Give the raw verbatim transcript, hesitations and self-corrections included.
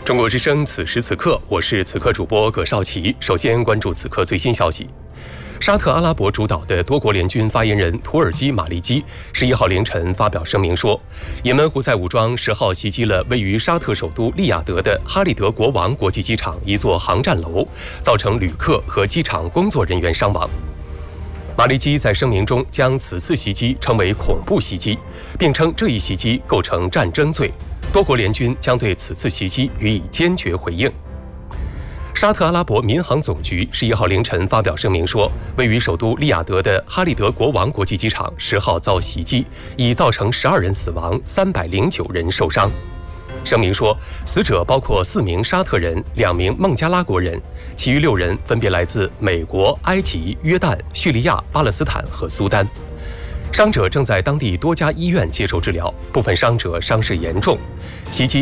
中国之声，此时此刻，我是此刻主播葛绍奇。首先关注此刻最新消息。沙特阿拉伯主导的多国联军发言人图尔基马利基十一号凌晨发表声明说，也门胡塞武装十号袭击了位于沙特首都利雅得的哈利德国王国际机场一座航站楼，造成旅客和机场工作人员伤亡。马利基在声明中将此次袭击称为恐怖袭击，并称这一袭击构成战争罪，多国联军将对此次袭击予以坚决回应。沙特阿拉伯民航总局十一号凌晨发表声明说，位于首都利雅得的哈利德国王国际机场十号遭袭击，已造成十二人死亡，三百零九人受伤。声明说，死者包括四名沙特人、两名孟加拉国人，其余六人分别来自美国、埃及、约旦、叙利亚、巴勒斯坦和苏丹。伤者正在当地多家医院接受治疗，部分伤者伤势严重，其